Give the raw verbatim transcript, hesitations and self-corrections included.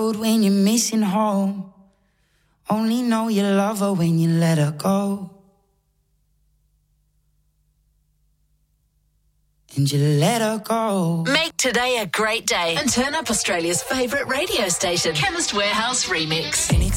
road when you're missing home. Only know you love her when you let her go. And you let her go. Make today a great day and turn up Australia's favourite radio station, Chemist Warehouse Remix. Anytime